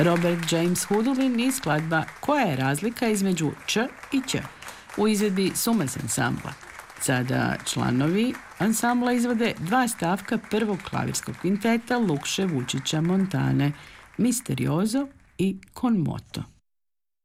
Robert James Houdlin i skladba Koja je razlika između Č i Ć u izvedbi Sumes ansambla. Sada članovi ansambla izvode 2 stavka prvog klavirskog kvinteta Lukše Vučića Montane, Misterioso i Con moto.